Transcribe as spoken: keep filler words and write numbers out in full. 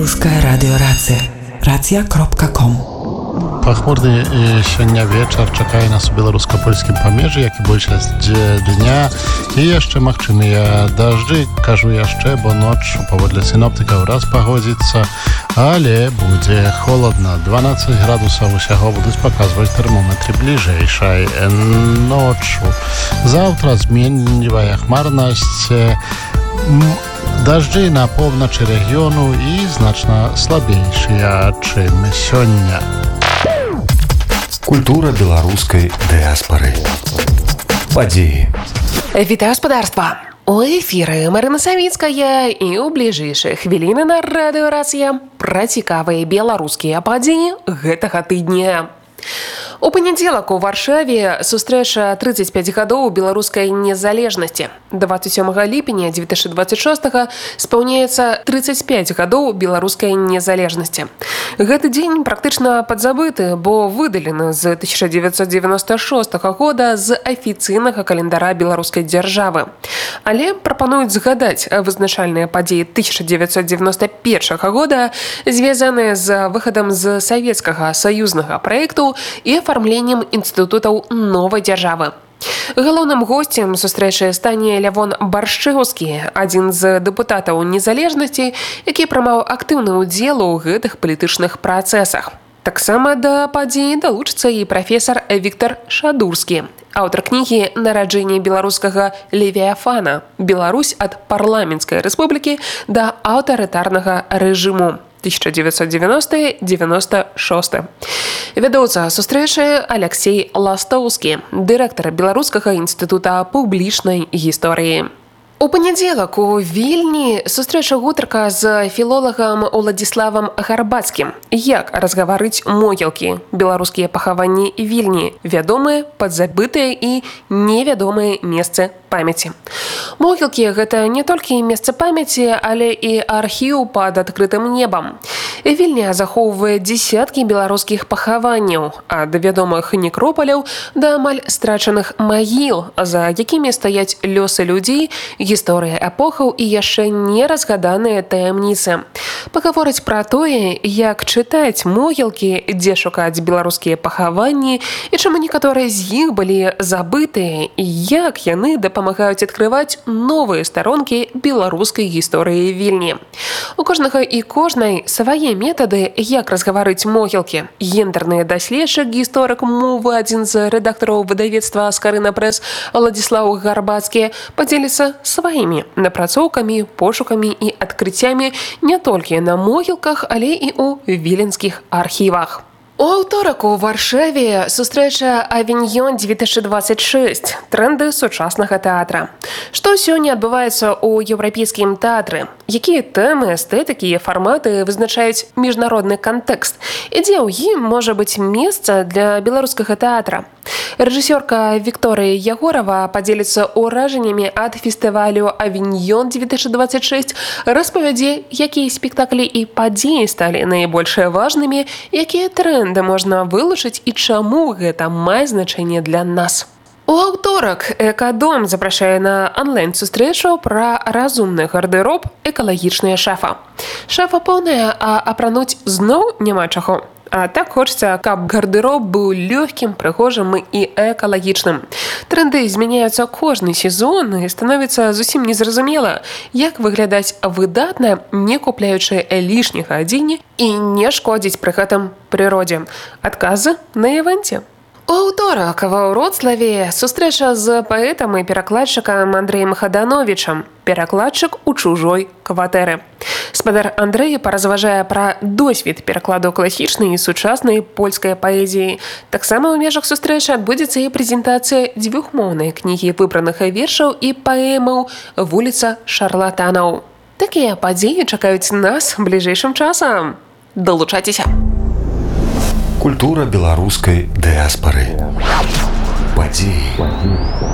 Русская радиорация. Рация кропка ком. Пахмурny сёння вечар чакае нас у беларуска-польскім памежжы, як і большасць дня, і яшчэ магчымыя дажджы. Кажу яшчэ, бо ноч паводле сіноптыкаў распагодзіцца, але будзе холадна. дванаццаць градусаў усяго будуць паказваць тэрмометры бліжэйшай ноччу. Заўтра зменлівая хмарнасць, дажджы на поўначы рэгіёну і значна слабейшыя, чым сёння. Культура беларускай дыяспары. Падзеі. Вітаю гаспадарства! У эфіры Марына Савіцкая і ў бліжэйшыя хвіліны на радыёрацыя пра цікавыя беларускія падзеі гэтага тыдня. У панядзелак у Варшаве сустрэча тридцать пять гадоў беларускай незалежнасці. двадцать сёмага ліпеня две тысячи двадцать шостага спаўняецца тридцать пять гадоў беларускай незалежнасці. Гэты дзень практычна падзабыты, бо выдалены з тысяча девятьсот девяносто шостага года з афіцыйнага календара беларускай дзяржавы. Але прапануюць згадаць вызначальныя падзеі тысяча девятьсот девяносто первага года, звязаныя з выхадам з савецкага саюзнага праекту і афармленнем інстытутаў новай дзяржавы. Галоўным госцем сустрэчы стане Лявон Баршчэўскі, адзін з дэпутатаў незалежнасці, які прымаў актыўны ўдзел у гэтых палітычных працэсах. Таксама да падзеі далучыцца і прафесар Віктор Шадурскі, аўтар кнігі «Нараджэнне беларускага левіафана. Беларусь ад парламенцкай рэспублікі да аўтарытарнага рэжыму» тысяча девятьсот девяностый — девяносто шесты. Вядоўца сустрэчы Аляксей Ластоўскі, дырэктар Беларускага інстытута публічнай гісторыі. У панядзелак у Вільні сустрэча гутарка з філолагам Уладзіславам Гарбацкім. Як разгаварыць могілкі, беларускія пахаванні Вільні, вядомыя, падзабытыя і невядомыя месцы памяці. Могілкі – гэта не толькі месца памяці, але і архіў пад адкрытым небам. Вільня захоўвае дзесяткі беларускіх пахаванняў, ад вядомых некропаляў да амаль страчаных магіл, за якімі стаяць лёсы людзей, гісторыя эпохаў і яшчэ не разгаданыя таямніцы. Пагаворыць пра тое, як чытаць могілкі, дзе шукаць беларускія пахаванні і чаму некаторыя з іх былі забытыя, і як яны дапамагаюць адкрываць новыя старонкі беларускай гісторыі Вільні. У кожнага і кожнай свае метады, як разгаварыць могілкі. Гендерны даследчык, гісторык мовы, адзін з рэдактараў выдавецтва «Скарына Прэс» Уладзіслаў Гарбацкі падзеліцца сваімі напрацоўкамі, пошукамі і адкрыццямі не толькі на могілках, але і ў віленскіх архівах. У аўторак у Варшаве сустрэча «Авіньён две тысячи двадцать шесть. Тренды сучаснага тэатра». Што сёння адбываецца ў еўрапейскім тэатры? Якія тэмы, эстэтыкі і фарматы вызначаюць міжнародны кантэкст? І дзе ў ім можа быць месца для беларускага тэатра? Рэжысёрка Вікторыя Ягорова падзеліцца ўражаннямі ад фестывалю «Авіньён две тысячи двадцать шесть», распавядзе, якія спектаклі і падзеі сталі найбольш важнымі, якія тренды можна вылучыць і чаму гэта мае значэнне для нас. У аўторак «Экадом» запрашае на онлайн-сустрэчу пра разумны гардэроб «Экалагічная шафа». Шафа поўная, а апрануць зноў няма чаго. А так хочется, каб гардэроб быў лёгкім, прыгожым і экалагічным. Тренды змяняюцца кожны сезон і становіцца зусім незразумела, як выглядаць выдатна, не купляючы лішняга адзення і не шкодзіць пры гэтым прыродзе. Адказы на івэнце. У аўторак ва Вроцлаве сустрэча з паэтам і перакладчыкам Андрэем Хадановічам, перакладчык у чужой кватэры. Спадар Андрэй паразважае пра досвед перакладу класічнай і сучаснай польскай паэзіі. Таксама ў межах сустрэчы адбудзецца і прэзентацыя дзвюхмоўнай кнігі выбраных вершаў і паэмаў «Вуліца шарлатанаў». Такія падзеі чакаюць нас бліжэйшым часам. Далучайцеся! Культура беларускай дыяспары. Падзеі.